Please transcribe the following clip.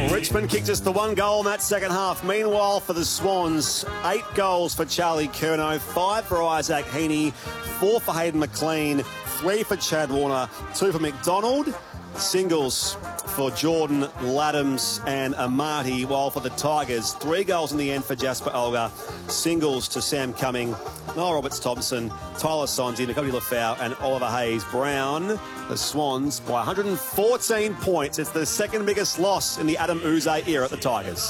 Richmond kicked us the 1 goal in that second half. Meanwhile, for the Swans, 8 goals for Charlie Curnow, 5 for Isaac Heaney, 4 for Hayden McLean, 3 for Chad Warner, 2 for McDonald, singles for Jordan Laddams and Amati, while for the Tigers, 3 goals in the end for Jasper Olga, singles to Sam Cumming, Noel Roberts-Thompson, Tyler Sonzi, Nicole Lafau and Oliver Hayes-Brown. The Swans by 114 points. It's the second biggest loss in the Adam Uze era at the Tigers.